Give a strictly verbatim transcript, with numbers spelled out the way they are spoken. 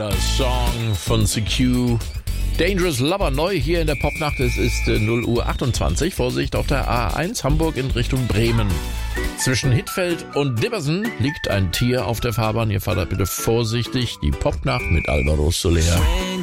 cooler Song von C Q. Dangerous Lover neu hier in der Popnacht. Es ist äh, null Uhr achtundzwanzig. Vorsicht auf der A eins Hamburg in Richtung Bremen. Zwischen Hittfeld und Dibbersen liegt ein Tier auf der Fahrbahn. Ihr fahrt bitte vorsichtig. Die Popnacht mit Alvaro Soler.